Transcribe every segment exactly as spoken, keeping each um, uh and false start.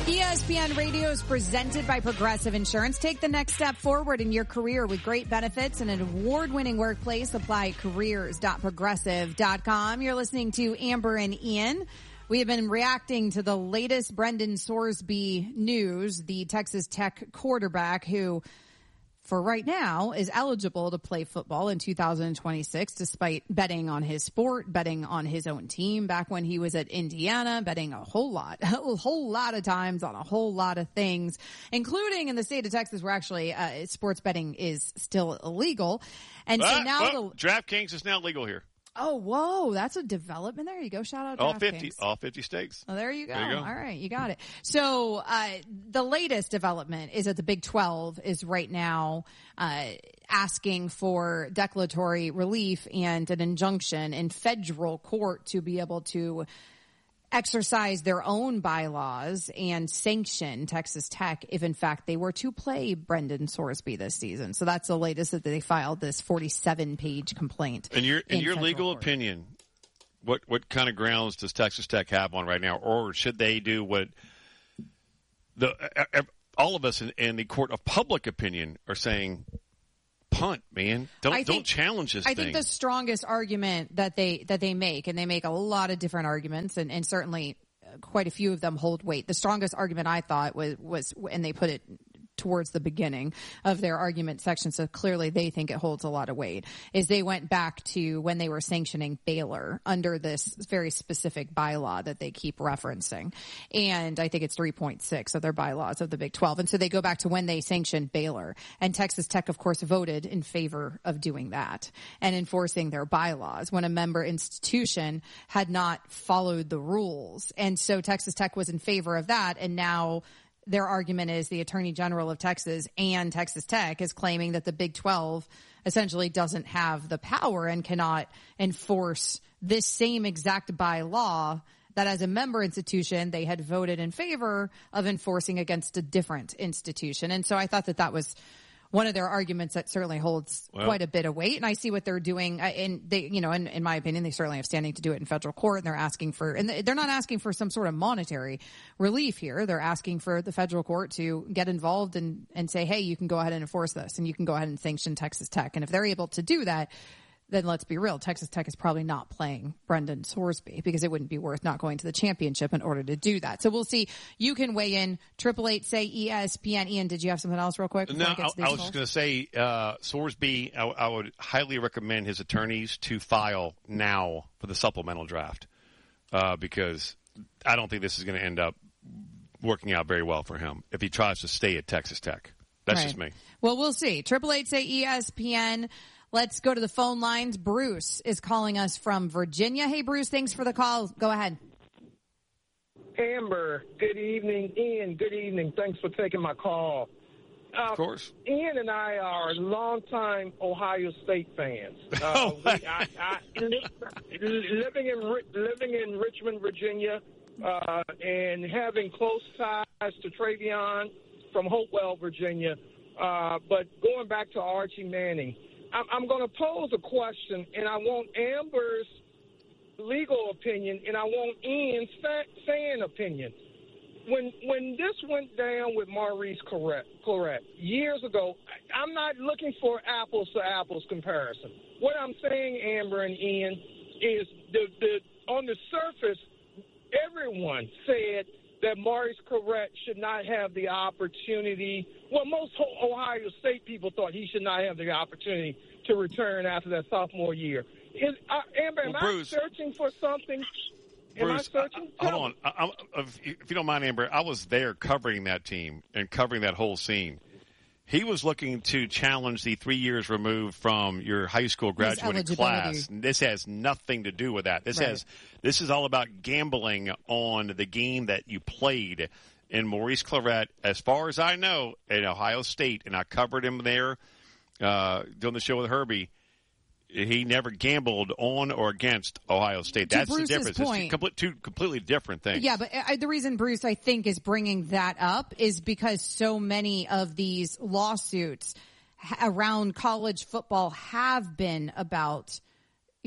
E S P N Radio is presented by Progressive Insurance. Take the next step forward in your career with great benefits and an award-winning workplace. Apply at careers dot progressive dot com. You're listening to Amber and Ian. We have been reacting to the latest Brendan Sorsby news, the Texas Tech quarterback who, for right now, is eligible to play football in two thousand twenty-six, despite betting on his sport, betting on his own team back when he was at Indiana, betting a whole lot, a whole lot of times on a whole lot of things, including in the state of Texas where actually uh, sports betting is still illegal. And so uh, now well, the DraftKings is now legal here. Oh, whoa, that's a development. There you go. Shout out all DraftKings. fifty, all fifty states. Oh, there you go. There you go. All right, you got it. So uh the latest development is that the Big twelve is right now uh asking for declaratory relief and an injunction in federal court to be able to exercise their own bylaws and sanction Texas Tech if, in fact, they were to play Brendan Sorsby this season. So that's the latest that they filed this forty-seven page complaint. In your, in in your legal court. opinion, what, what kind of grounds does Texas Tech have on right now? Or should they do what the all of us in, in the court of public opinion are saying? Punt, man. Don't think, don't challenge this I thing. think the strongest argument that they that they make, and they make a lot of different arguments, and, and certainly quite a few of them hold weight. The strongest argument I thought was was, and they put it towards the beginning of their argument section, so clearly they think it holds a lot of weight, is they went back to when they were sanctioning Baylor under this very specific bylaw that they keep referencing. And I think it's three point six of their bylaws of the Big twelve. And so they go back to when they sanctioned Baylor. And Texas Tech, of course, voted in favor of doing that and enforcing their bylaws when a member institution had not followed the rules. And so Texas Tech was in favor of that, and now their argument is the Attorney General of Texas and Texas Tech is claiming that the Big twelve essentially doesn't have the power and cannot enforce this same exact bylaw that as a member institution they had voted in favor of enforcing against a different institution. And so I thought that that was one of their arguments that certainly holds well, quite a bit of weight. And I see what they're doing. And they, you know, in, in my opinion, they certainly have standing to do it in federal court. And they're asking for, and they're not asking for some sort of monetary relief here. They're asking for the federal court to get involved and, and say, hey, you can go ahead and enforce this and you can go ahead and sanction Texas Tech. And if they're able to do that, then let's be real, Texas Tech is probably not playing Brendan Sorsby because it wouldn't be worth not going to the championship in order to do that. So we'll see. You can weigh in. Triple eight say E S P N. Ian, did you have something else real quick? No, I, I was just going to say, uh, Sorsby, I, I would highly recommend his attorneys to file now for the supplemental draft, uh, because I don't think this is going to end up working out very well for him if he tries to stay at Texas Tech. That's right. just me. Well, we'll see. Triple eight say E S P N. Let's go to the phone lines. Bruce is calling us from Virginia. Hey, Bruce, thanks for the call. Go ahead. Amber, good evening. Ian, good evening. Thanks for taking my call. Uh, of course. Ian and I are longtime Ohio State fans. Uh, oh, we, I, I, living in living in Richmond, Virginia, uh, and having close ties to Travion from Hopewell, Virginia. Uh, but going back to Archie Manning, I'm, I'm going to pose a question, and I want Amber's legal opinion, and I want Ian's fan opinion. When when this went down with Maurice Clarett years ago, I'm not looking for apples to apples comparison. What I'm saying, Amber and Ian, is the, the on the surface, everyone said that Maurice Clarett should not have the opportunity. Well, most Ohio State people thought he should not have the opportunity to return after that sophomore year. Is, uh, Amber, am well, Bruce, I searching for something? Am Bruce, I searching? I, hold on. I, I, if you don't mind, Amber, I was there covering that team and covering that whole scene. He was looking to challenge the three years removed from your high school graduating class. This has nothing to do with that. This right. has this is all about gambling on the game that you played. And Maurice Clarett, as far as I know, at Ohio State, and I covered him there uh, doing the show with Herbie, he never gambled on or against Ohio State. That's the difference. Point, it's complete, two completely different things. Yeah, but I, the reason Bruce, I think, is bringing that up is because so many of these lawsuits around college football have been about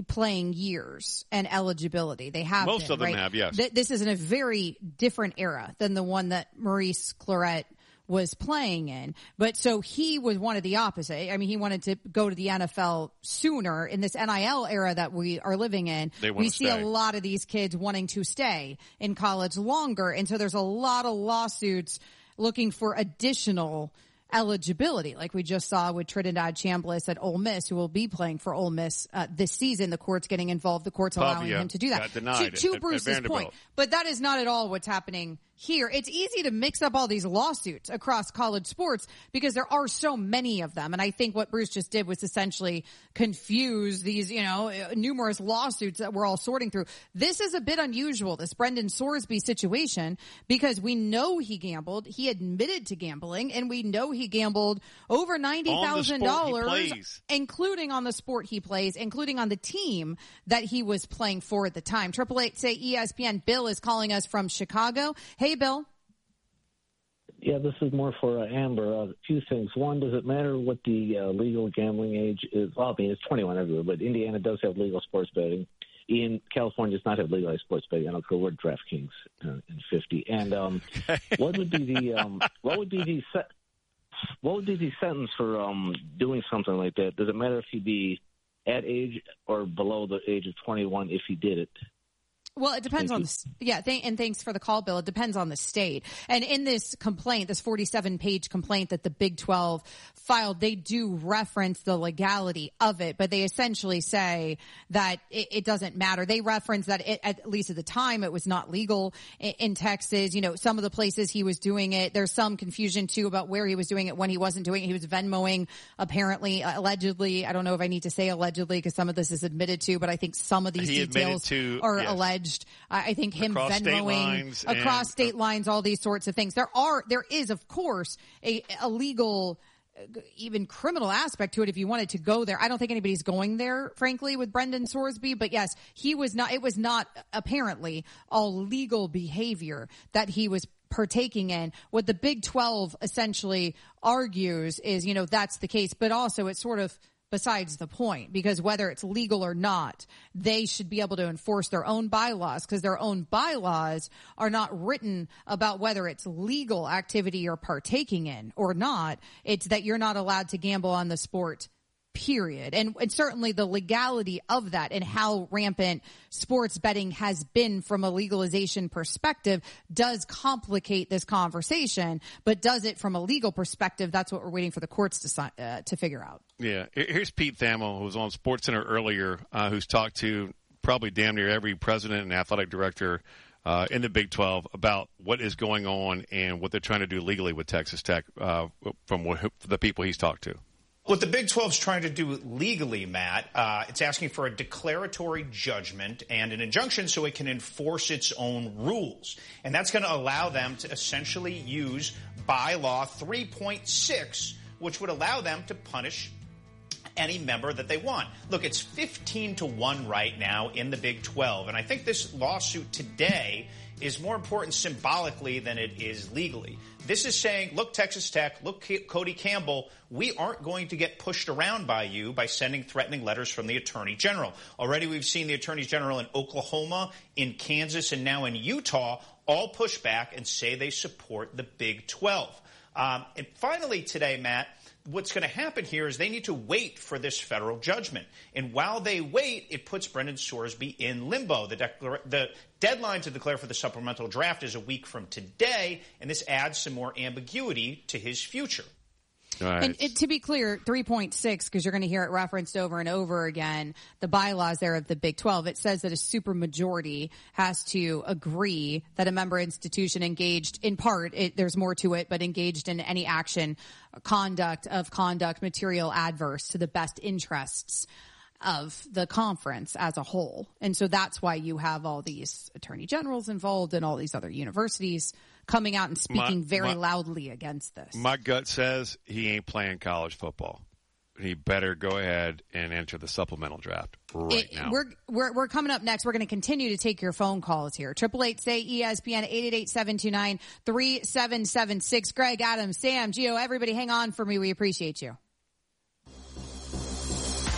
playing years and eligibility. They have most been, of them right? have, yes. Th- this is in a very different era than the one that Maurice Clarett was playing in. But so he was one of the opposite. I mean, he wanted to go to the N F L sooner. In this N I L era that we are living in, we see stay. a lot of these kids wanting to stay in college longer. And so there's a lot of lawsuits looking for additional eligibility, like we just saw with Trinidad Chambliss at Ole Miss, who will be playing for Ole Miss uh, this season. The court's getting involved. The court's allowing Pavia him to do that. got denied to to at, Bruce's at point. But that is not at all what's happening here. It's easy to mix up all these lawsuits across college sports because there are so many of them. And I think what Bruce just did was essentially confuse these, you know, numerous lawsuits that we're all sorting through. This is a bit unusual, this Brendan Sorsby situation, because we know he gambled. He admitted to gambling, and we know he gambled over ninety thousand dollars, including on the sport he plays, including on the team that he was playing for at the time. Triple eight say E S P N. Bill is calling us from Chicago. Hey, Bill. Yeah, this is more for uh, Amber. A few things. One, does it matter what the uh, legal gambling age is? Well, I mean, it's twenty-one everywhere, but Indiana does have legal sports betting. In California does not have legalized sports betting. I don't go word DraftKings uh, in fifty. And um, what would be the um, what would be the se- what would be the sentence for um, doing something like that? Does it matter if he'd be at age or below the age of twenty-one if he did it? Well, it depends on the, yeah, th- and thanks for the call, Bill. It depends on the state. And in this complaint, this forty-seven page complaint that the Big twelve filed, they do reference the legality of it, but they essentially say that it, it doesn't matter. They reference that it, at least at the time, it was not legal in, in Texas. You know, some of the places he was doing it, there's some confusion too about where he was doing it when he wasn't doing it. He was Venmoing, apparently, uh, allegedly. I don't know if I need to say allegedly because some of this is admitted to, but I think some of these he details to, are yes. alleged. I think him across Venmoing state across and, state lines, all these sorts of things. There are, there is, of course, a, a legal, even criminal aspect to it if you wanted to go there. I don't think anybody's going there, frankly, with Brendan Sorsby. But yes, he was not, it was not apparently all legal behavior that he was partaking in. What the Big twelve essentially argues is, you know, that's the case, but also it's sort of besides the point, because whether it's legal or not, they should be able to enforce their own bylaws, because their own bylaws are not written about whether it's legal activity you're partaking in or not. It's that you're not allowed to gamble on the sport, period. And, and certainly the legality of that and how rampant sports betting has been from a legalization perspective does complicate this conversation, but does it from a legal perspective? That's what we're waiting for the courts to uh, to figure out. Yeah. Here's Pete Thamel, who was on SportsCenter earlier, uh, who's talked to probably damn near every president and athletic director uh, in the Big twelve about what is going on and what they're trying to do legally with Texas Tech uh, from what, the people he's talked to. What the Big twelve is trying to do legally, Matt, uh, it's asking for a declaratory judgment and an injunction so it can enforce its own rules. And that's going to allow them to essentially use bylaw three point six, which would allow them to punish any member that they want. Look, it's fifteen to one right now in the Big twelve. And I think this lawsuit today is more important symbolically than it is legally. This is saying, look, Texas Tech, look, Cody Campbell, we aren't going to get pushed around by you by sending threatening letters from the Attorney General. Already we've seen the Attorneys General in Oklahoma, in Kansas, and now in Utah all push back and say they support the Big twelve. Um, and finally today, Matt, what's going to happen here is they need to wait for this federal judgment. And while they wait, it puts Brendan Sorsby in limbo. The, declara- the deadline to declare for the supplemental draft is a week from today, and this adds some more ambiguity to his future. Right. And it, to be clear, three point six, because you're going to hear it referenced over and over again, the bylaws there of the Big twelve, it says that a supermajority has to agree that a member institution engaged in part, it, there's more to it, but engaged in any action, conduct of conduct material adverse to the best interests of the conference as a whole. And so that's why you have all these attorney generals involved and all these other universities coming out and speaking my, very my, loudly against this. My gut says he ain't playing college football. He better go ahead and enter the supplemental draft right it, now. We're, we're, we're coming up next. We're going to continue to take your phone calls here. Triple eight say E S P N, eight eight eight, seven two nine, three seven seven six. Greg, Adam, Sam, Gio, everybody hang on for me. We appreciate you.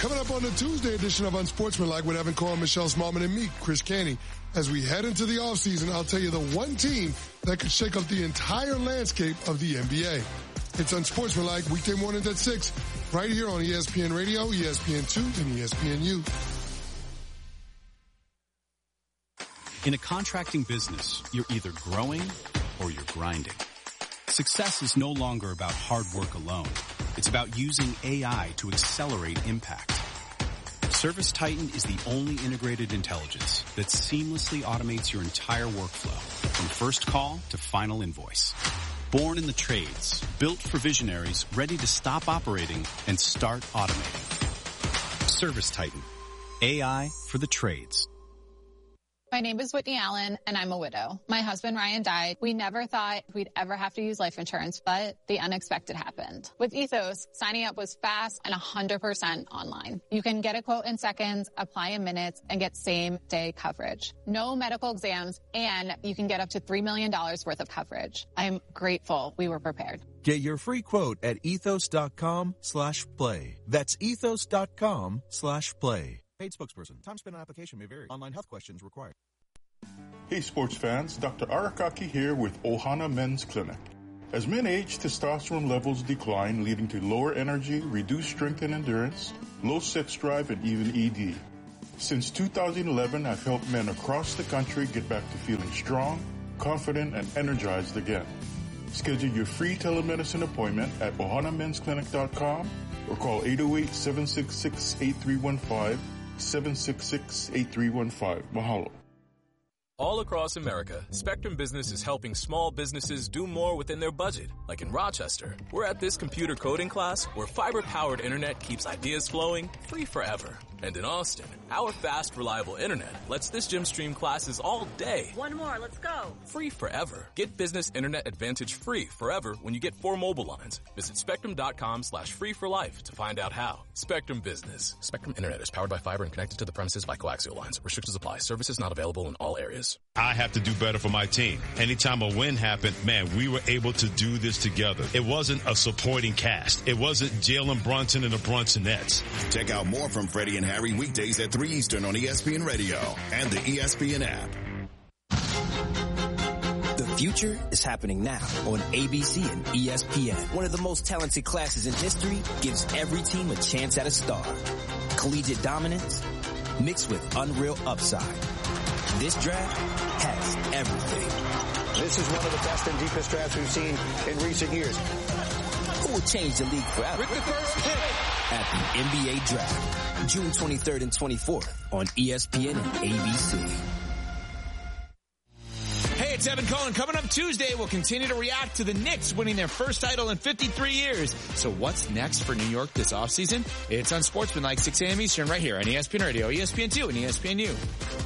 Coming up on the Tuesday edition of Unsportsmanlike with Evan Cohen, Michelle Smallman, and me, Chris Caney. As we head into the offseason, I'll tell you the one team that could shake up the entire landscape of the N B A. It's Unsportsmanlike, weekday mornings at six, right here on E S P N Radio, E S P N two, and E S P N U. In a contracting business, you're either growing or you're grinding. Success is no longer about hard work alone. It's about using A I to accelerate impact. ServiceTitan is the only integrated intelligence that seamlessly automates your entire workflow, from first call to final invoice. Born in the trades, built for visionaries ready to stop operating and start automating. ServiceTitan, A I for the trades. My name is Whitney Allen, and I'm a widow. My husband, Ryan, died. We never thought we'd ever have to use life insurance, but the unexpected happened. With Ethos, signing up was fast and one hundred percent online. You can get a quote in seconds, apply in minutes, and get same-day coverage. No medical exams, and you can get up to three million dollars worth of coverage. I'm grateful we were prepared. Get your free quote at ethos.com slash play. That's ethos.com slash play. Paid spokesperson. Time spent on application may vary. Online health questions required. Hey sports fans, Doctor Arakaki here with Ohana Men's Clinic. As men age, testosterone levels decline, leading to lower energy, reduced strength and endurance, low sex drive, and even E D. Since two thousand eleven, I've helped men across the country get back to feeling strong, confident, and energized again. Schedule your free telemedicine appointment at ohana mens clinic dot com or call eight oh eight, seven six six, eight three one five, seven six six, eight three one five. Mahalo. All across America, Spectrum Business is helping small businesses do more within their budget. Like in Rochester, we're at this computer coding class where fiber-powered internet keeps ideas flowing free forever. And in Austin, our fast, reliable internet lets this gym stream classes all day. One more, let's go. Free forever. Get business internet advantage free forever when you get four mobile lines. Visit spectrum.com slash free for life to find out how. Spectrum Business. Spectrum Internet is powered by fiber and connected to the premises by coaxial lines. Restrictions apply. Services not available in all areas. I have to do better for my team. Anytime a win happened, man, we were able to do this together. It wasn't a supporting cast. It wasn't Jalen Brunson and the Brunsonettes. Check out more from Freddie and Harry weekdays at three Eastern on E S P N Radio and the E S P N app. The future is happening now on A B C and E S P N. One of the most talented classes in history gives every team a chance at a star. Collegiate dominance mixed with unreal upside. This draft has everything. This is one of the best and deepest drafts we've seen in recent years. Who will change the league forever? With the first pick at the N B A Draft, June twenty-third and twenty-fourth on E S P N and A B C. Hey, it's Evan Cohen. Coming up Tuesday, we'll continue to react to the Knicks winning their first title in fifty-three years. So what's next for New York this offseason? It's Unsportsmanlike, six a.m. Eastern, right here on E S P N Radio, E S P N two, and E S P N U.